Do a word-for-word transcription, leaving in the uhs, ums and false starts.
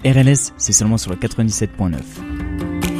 R L S, c'est seulement sur le quatre-vingt-dix-sept point neuf.